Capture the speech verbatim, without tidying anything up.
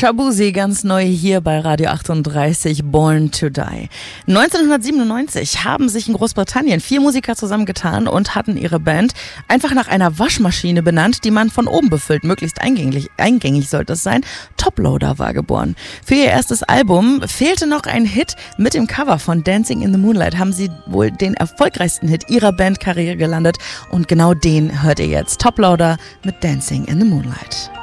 Shaboozey, ganz neu hier bei Radio achtunddreißig, Born to Die. neunzehnhundertsiebenundneunzig haben sich in Großbritannien vier Musiker zusammengetan und hatten ihre Band einfach nach einer Waschmaschine benannt, die man von oben befüllt. Möglichst eingängig, eingängig sollte es sein. Toploader war geboren. Für ihr erstes Album fehlte noch ein Hit. Mit dem Cover von Dancing in the Moonlight haben sie wohl den erfolgreichsten Hit ihrer Bandkarriere gelandet. Und genau den hört ihr jetzt. Toploader mit Dancing in the Moonlight.